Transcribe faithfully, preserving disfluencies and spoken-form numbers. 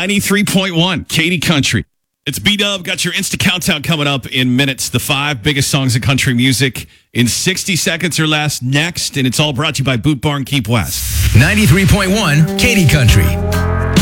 ninety-three point one, Katy Country. It's B-Dub. Got your Insta Countdown coming up in minutes. The five biggest songs in country music in sixty seconds or less next. And it's all brought to you by Boot Barn Keep West. ninety-three point one, Katy Country.